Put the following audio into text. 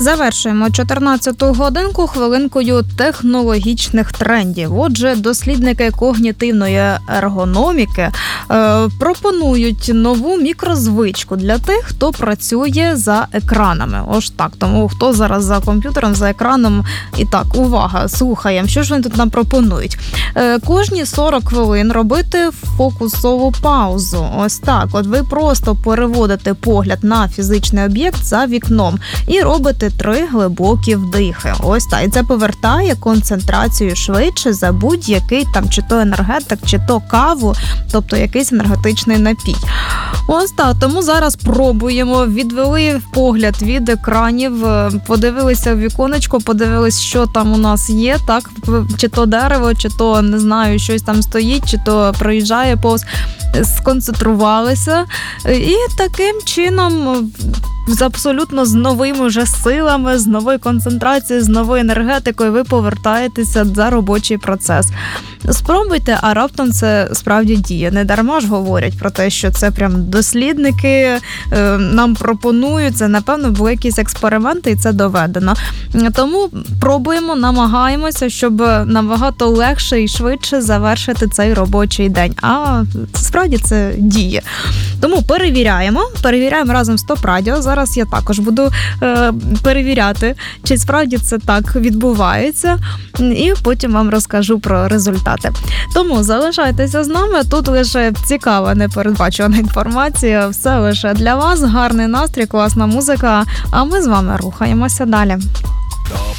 Завершуємо 14-ту годинку хвилинкою технологічних трендів. Отже, дослідники когнітивної ергономіки пропонують нову мікрозвичку для тих, хто працює за екранами. Ось так. Тому хто зараз за комп'ютером, за екраном. І так, увага, слухаємо, що ж вони тут нам пропонують. Кожні 40 хвилин робити фокусову паузу. Ось так. От ви просто переводите погляд на фізичний об'єкт за вікном і робите 3 глибокі вдихи. Ось так. І це повертає концентрацію швидше за будь-який там чи то енергетик, чи то каву, тобто якийсь енергетичний напій. Ось так. Тому зараз пробуємо. Відвели погляд від екранів, подивилися в віконечко, подивилися, що там у нас є, так? Чи то дерево, чи то, не знаю, щось там стоїть, чи то проїжджає повз. Сконцентрувалися. І таким чином абсолютно з новими вже силами, з новою концентрацією, з новою енергетикою ви повертаєтеся за робочий процес. Спробуйте, а раптом це справді діє. Не дарма ж говорять про те, що це прям дослідники нам пропонують. Це, напевно, були якісь експерименти, і це доведено. Тому пробуємо, намагаємося, щоб набагато легше і швидше завершити цей робочий день. А справді це діє. Тому перевіряємо разом з ТОП Радіо. Зараз я також буду перевіряти, чи справді це так відбувається, і потім вам розкажу про результати. Тому залишайтеся з нами, тут лише цікава, непередбачувана інформація, все лише для вас, гарний настрій, класна музика, а ми з вами рухаємося далі. ТОП